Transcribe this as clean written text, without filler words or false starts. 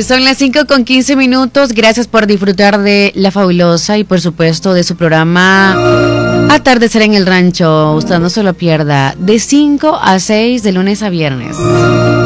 son las 5:15. Gracias por disfrutar de La Fabulosa y por supuesto de su programa Atardecer en el Rancho. Usted no se lo pierda, de 5 a 6 de lunes a viernes.